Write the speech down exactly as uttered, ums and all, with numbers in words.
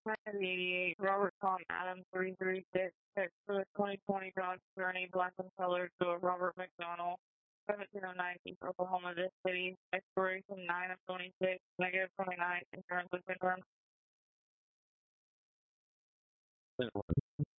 eighty-eight, Robert Tom Adams, three three six, text for the twenty twenty Dodge Journey, black and colored, to a Robert McDonald, seventeen oh nine East Oklahoma, this city, expiration nine of twenty-six, negative twenty-nine, insurance has been run.